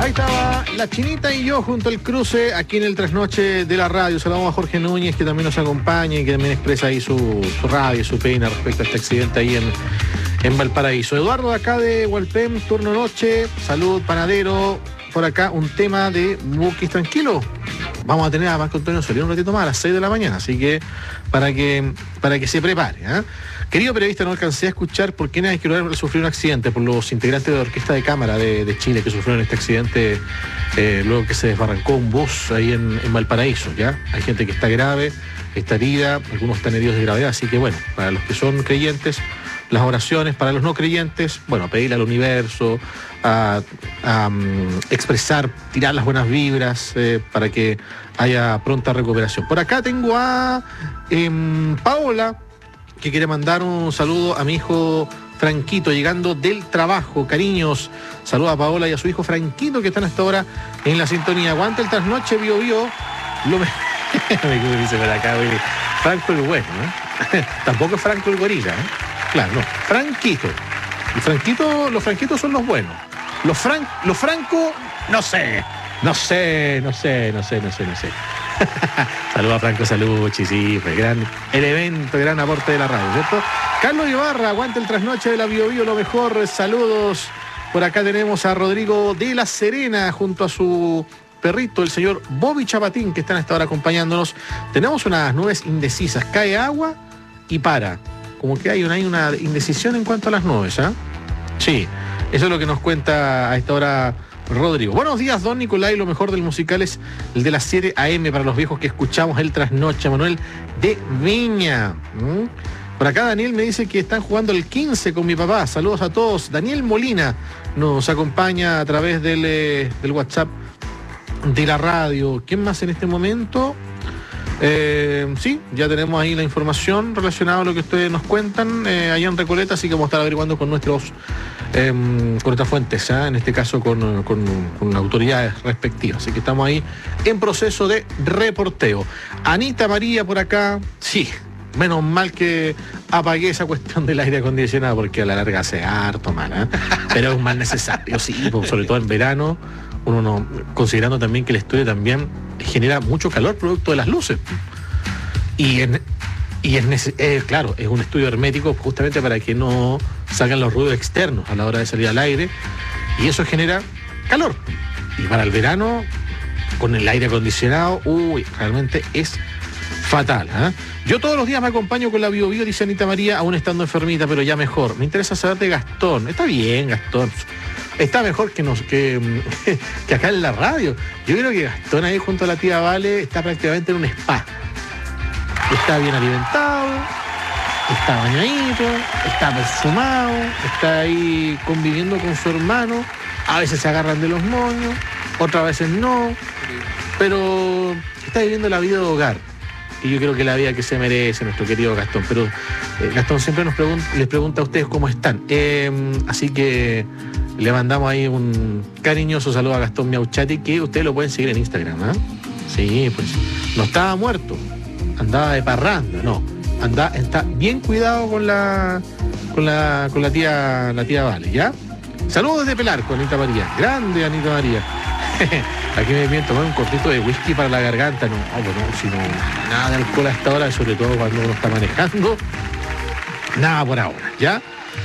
Ahí estaba la Chinita y yo junto al cruce aquí en el trasnoche de la radio. Saludamos a Jorge Núñez, que también nos acompaña y que también expresa ahí su rabia, su pena respecto a este accidente ahí en Valparaíso. Eduardo, acá de Hualpén, turno noche. Salud, panadero. Por acá un tema de Bukis tranquilo. Vamos a tener a Marco Antonio Solís un ratito más a las 6 de la mañana, así que para que se prepare, ¿eh? Querido periodista, no alcancé a escuchar por qué nadie quiere sufrir un accidente, por los integrantes de la Orquesta de Cámara de Chile que sufrieron este accidente luego que se desbarrancó un bus ahí en Valparaíso, ¿ya? Hay gente que está grave, está herida, algunos están heridos de gravedad, así que bueno, para los que son creyentes, las oraciones, para los no creyentes, bueno, pedirle al universo, a expresar, tirar las buenas vibras para que haya pronta recuperación. Por acá tengo a Paola, que quiere mandar un saludo a mi hijo Franquito, llegando del trabajo. Cariños, saluda a Paola y a su hijo Franquito, que están hasta ahora en la sintonía. Aguanta el trasnoche, Bio Bio. Me dice por acá, Franco el bueno, ¿eh? Tampoco es Franco el gorila, ¿eh? Claro, no, Franquito. Y Franquito, los Franquitos son los buenos. Los Franco, no sé. Saludos a Franco Salucci, sí, fue el evento, gran aporte de la radio, ¿cierto? Carlos Ibarra, aguanta el trasnoche de la Bio Bio, lo mejor, saludos. Por acá tenemos a Rodrigo de La Serena junto a su perrito, el señor Bobby Chapatín, que están hasta ahora acompañándonos. Tenemos unas nubes indecisas, cae agua y para. Como que hay una indecisión en cuanto a las nubes, ¿eh? Sí, eso es lo que nos cuenta a esta hora Rodrigo. Buenos días, don Nicolai. Lo mejor del musical es el de las 7 AM para los viejos que escuchamos el trasnoche. Manuel de Viña. Por acá Daniel me dice que están jugando el 15 con mi papá. Saludos a todos. Daniel Molina nos acompaña a través del WhatsApp de la radio. ¿Quién más en este momento? Sí, ya tenemos ahí la información relacionada a lo que ustedes nos cuentan allá en Recoleta, así que vamos a estar averiguando con nuestras fuentes, en este caso con autoridades respectivas. Así que estamos ahí en proceso de reporteo. Anita María por acá, sí, menos mal que apagué esa cuestión del aire acondicionado porque a la larga hace harto mal, ¿eh? Pero es un mal necesario, sí, sobre todo en verano. Uno no, considerando también que el estudio también genera mucho calor producto de las luces. Claro, es un estudio hermético justamente para que no salgan los ruidos externos a la hora de salir al aire. Y eso genera calor. Y para el verano, con el aire acondicionado, realmente es fatal, ¿eh? Yo todos los días me acompaño con la Bio Bio, dice Anita María, aún estando enfermita, pero ya mejor. Me interesa saber de Gastón. Está bien, Gastón. Está mejor que acá en la radio. Yo creo que Gastón ahí junto a la tía Vale está prácticamente en un spa. Está bien alimentado, está bañadito, está perfumado, está ahí conviviendo con su hermano. A veces se agarran de los moños, otras veces no. Pero está viviendo la vida de hogar. Y yo creo que la vida que se merece nuestro querido Gastón. Pero Gastón siempre les pregunta a ustedes cómo están. Así que le mandamos ahí un cariñoso saludo a Gastón Miauchati, que ustedes lo pueden seguir en Instagram, ¿eh? Sí, pues no estaba muerto, andaba de parranda, no. Está bien cuidado con la tía Vale, ¿ya? Saludos desde Pelarco, Anita María. Grande Anita María. Aquí me vienen tomar un cortito de whisky para la garganta. No, sino nada de alcohol a esta hora, sobre todo cuando uno está manejando. Nada por ahora, ¿ya?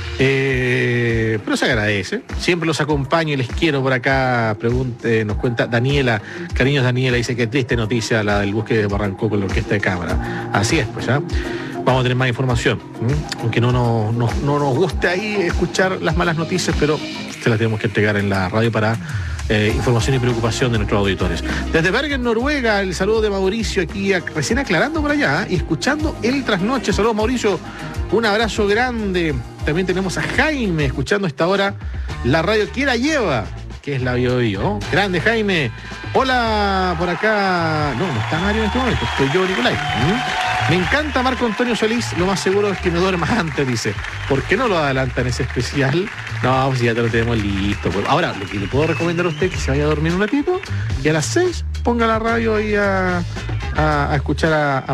Pero se agradece. Siempre los acompaño y les quiero por acá. Nos cuenta Daniela. Cariños, Daniela, dice que triste noticia la del bus que barrancó con la Orquesta de Cámara. Así es, pues, ¿ya? Vamos a tener más información. Aunque no nos guste ahí escuchar las malas noticias, pero se las tenemos que entregar en la radio para información y preocupación de nuestros auditores. Desde Bergen, Noruega, el saludo de Mauricio aquí, recién aclarando por allá, y escuchando el trasnoche. Saludos, Mauricio, un abrazo grande. También tenemos a Jaime escuchando a esta hora la radio que la lleva, que es la Bio Bio. Grande, Jaime. Hola, por acá. No está Mario en este momento, estoy yo, Nicolai. Me encanta Marco Antonio Solís, lo más seguro es que me duerma antes, dice. ¿Por qué no lo adelantan ese especial? No, pues ya te lo tenemos listo. Ahora, lo que le puedo recomendar a usted es que se vaya a dormir un ratito y a las 6 ponga la radio ahí a escuchar a